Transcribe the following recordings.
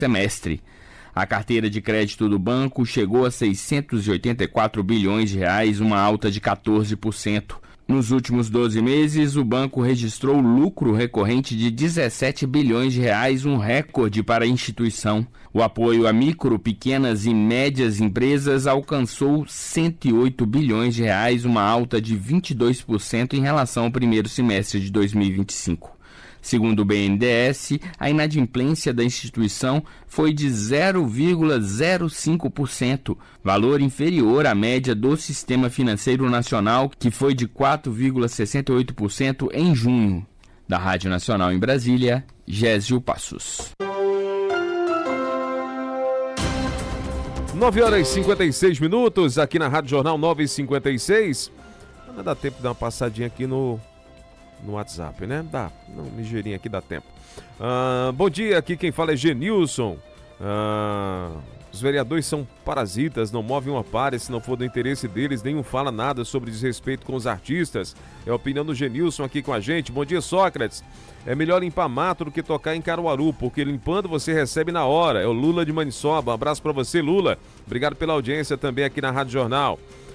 semestre. A carteira de crédito do banco chegou a 684 bilhões de reais, uma alta de 14%. Nos últimos 12 meses, o banco registrou lucro recorrente de 17 bilhões de reais, um recorde para a instituição. O apoio a micro, pequenas e médias empresas alcançou 108 bilhões de reais, uma alta de 22% em relação ao primeiro semestre de 2025. Segundo o BNDES, a inadimplência da instituição foi de 0,05%, valor inferior à média do Sistema Financeiro Nacional, que foi de 4,68% em junho. Da Rádio Nacional em Brasília, Gésio Passos. 9h56, aqui na Rádio Jornal 9h56. Não dá tempo de dar uma passadinha aqui no WhatsApp, né? Dá, ligeirinho aqui dá tempo. Bom dia, aqui quem fala é Genilson. Os vereadores são parasitas, não movem uma palha se não for do interesse deles, nenhum fala nada sobre desrespeito com os artistas. É a opinião do Genilson aqui com a gente. Bom dia, Sócrates. É melhor limpar mato do que tocar em Caruaru, porque limpando você recebe na hora. É o Lula de Maniçoba. Um abraço pra você, Lula. Obrigado pela audiência também aqui na Rádio Jornal.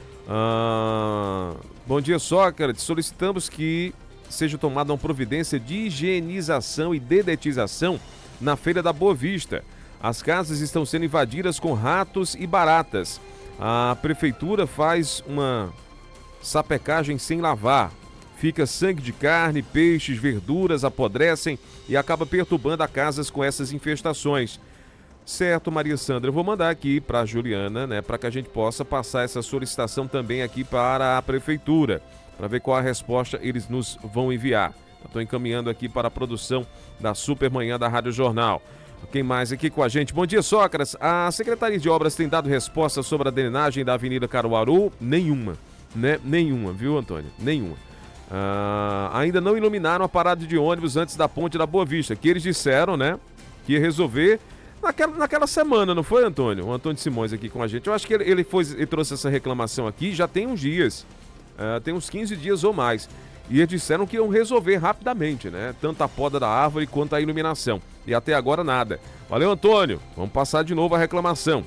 Bom dia, Sócrates. Solicitamos que seja tomada uma providência de higienização e dedetização na Feira da Boa Vista. As casas estão sendo invadidas com ratos e baratas. A prefeitura faz uma sapecagem sem lavar. Fica sangue de carne, peixes, verduras apodrecem e acaba perturbando as casas com essas infestações. Certo, Maria Sandra, eu vou mandar aqui para a Juliana, né, para que a gente possa passar essa solicitação também aqui para a prefeitura, para ver qual a resposta eles nos vão enviar. Estou encaminhando aqui para a produção da Supermanhã da Rádio Jornal. Quem mais aqui com a gente? Bom dia, Sócrates. A Secretaria de Obras tem dado resposta sobre a drenagem da Avenida Caruaru? Nenhuma, né? Nenhuma, viu, Antônio? Nenhuma. Ainda não iluminaram a parada de ônibus antes da ponte da Boa Vista, que eles disseram, né, que ia resolver naquela semana, não foi, Antônio? O Antônio Simões aqui com a gente. Eu acho que ele trouxe essa reclamação aqui já tem uns dias, tem uns 15 dias ou mais. E eles disseram que iam resolver rapidamente, né? Tanto a poda da árvore quanto a iluminação. E até agora nada. Valeu, Antônio. Vamos passar de novo a reclamação.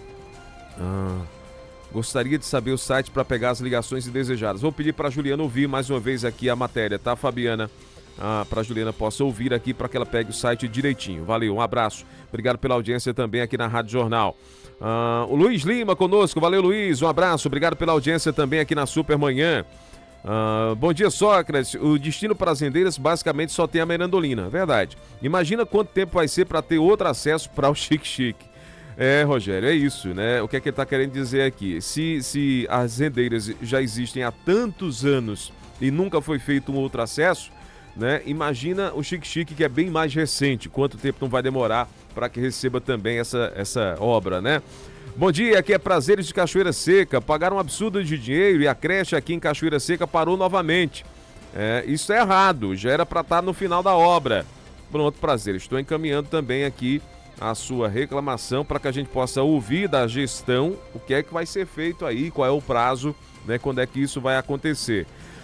Gostaria de saber o site para pegar as ligações indesejadas. Vou pedir para a Juliana ouvir mais uma vez aqui a matéria, tá, Fabiana? Para a Juliana possa ouvir aqui para que ela pegue o site direitinho. Valeu, um abraço. Obrigado pela audiência também aqui na Rádio Jornal. O Luiz Lima conosco. Valeu, Luiz. Um abraço. Obrigado pela audiência também aqui na Supermanhã. Bom dia, Sócrates. O destino para as rendeiras basicamente só tem a Mirandolina, verdade. Imagina quanto tempo vai ser para ter outro acesso para o Chique-Chique. Rogério, é isso, né? O que é que ele está querendo dizer aqui? Se as rendeiras já existem há tantos anos e nunca foi feito um outro acesso, né? Imagina o Chique-Chique, que é bem mais recente. Quanto tempo não vai demorar para que receba também essa obra, né? Bom dia, aqui é Prazeres de Cachoeira Seca. Pagaram um absurdo de dinheiro e a creche aqui em Cachoeira Seca parou novamente. Isso é errado, já era para estar no final da obra. Pronto, Prazeres, estou encaminhando também aqui a sua reclamação para que a gente possa ouvir da gestão o que é que vai ser feito aí, qual é o prazo, né, quando é que isso vai acontecer.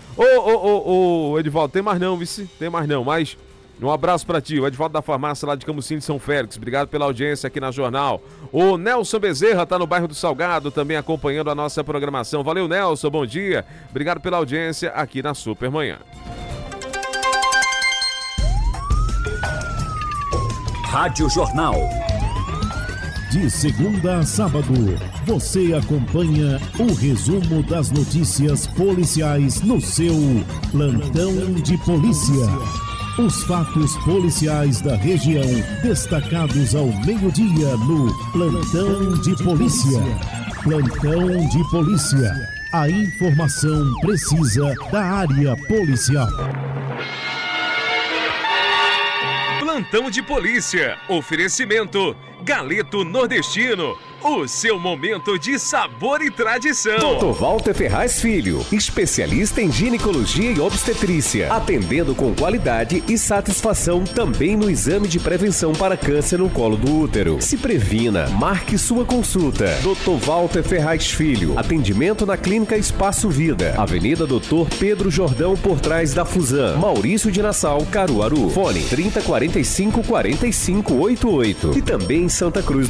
Ô, Edivaldo, tem mais não, vice? Tem mais não, mas um abraço para ti, o Edivaldo da farmácia lá de Camusim de São Félix. Obrigado pela audiência aqui na Jornal. O Nelson Bezerra tá no bairro do Salgado também acompanhando a nossa programação. Valeu, Nelson, bom dia. Obrigado pela audiência aqui na Supermanhã. Rádio Jornal. De segunda a sábado, você acompanha o resumo das notícias policiais no seu Plantão de Polícia. Os fatos policiais da região, destacados ao meio-dia no Plantão de Polícia. Plantão de Polícia. A informação precisa da área policial. Plantão de Polícia. Oferecimento Galeto Nordestino. o seu momento de sabor e tradição. Dr. Walter Ferraz Filho, especialista em ginecologia e obstetrícia, atendendo com qualidade e satisfação também no exame de prevenção para câncer no colo do útero. Se previna, marque sua consulta. Dr. Walter Ferraz Filho, atendimento na Clínica Espaço Vida, Avenida Dr. Pedro Jordão, por trás da Fusan, Maurício de Nassau, Caruaru. Fone 3045-4588 e também em Santa Cruz